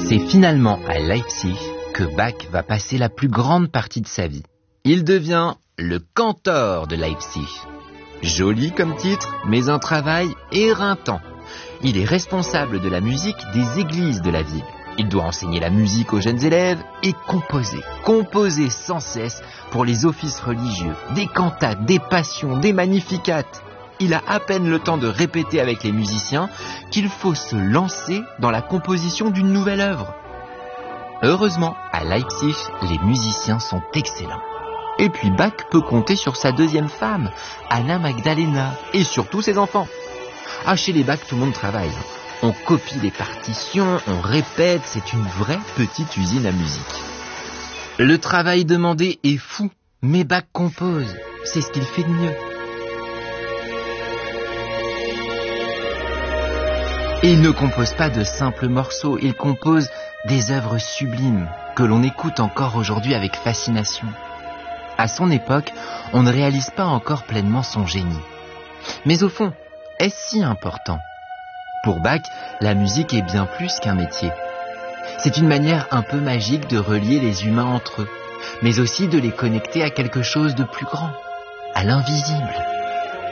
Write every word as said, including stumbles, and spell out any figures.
C'est finalement à Leipzig que Bach va passer la plus grande partie de sa vie. Il devient le cantor de Leipzig. Joli comme titre, mais un travail éreintant. Il est responsable de la musique des églises de la ville. Il doit enseigner la musique aux jeunes élèves et composer. Composer sans cesse pour les offices religieux, des cantates, des passions, des magnificats. Il a à peine le temps de répéter avec les musiciens qu'il faut se lancer dans la composition d'une nouvelle œuvre. Heureusement, à Leipzig, les musiciens sont excellents. Et puis Bach peut compter sur sa deuxième femme, Anna Magdalena, et surtout ses enfants. Ah, chez les Bach, tout le monde travaille. On copie les partitions, on répète, c'est une vraie petite usine à musique. Le travail demandé est fou, mais Bach compose, c'est ce qu'il fait de mieux. Et il ne compose pas de simples morceaux, il compose des œuvres sublimes que l'on écoute encore aujourd'hui avec fascination. À son époque, on ne réalise pas encore pleinement son génie. Mais au fond, est-ce si important ? Pour Bach, la musique est bien plus qu'un métier. C'est une manière un peu magique de relier les humains entre eux, mais aussi de les connecter à quelque chose de plus grand, à l'invisible.